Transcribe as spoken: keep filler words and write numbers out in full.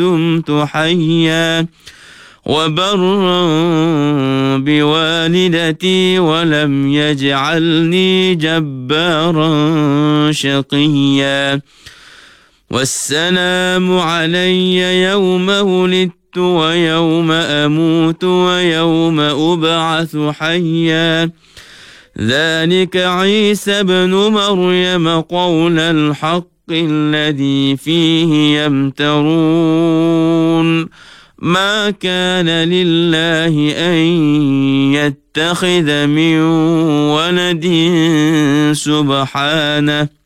دمت حيا وبرا بوالدتي ولم يجعلني جبارا شقيا. والسلام علي يوم ولدت ويوم أموت ويوم أبعث حيا. ذلك عيسى بن مريم قول الحق الذي فيه يمترون. ما كان لله أن يتخذ من ولد سبحانه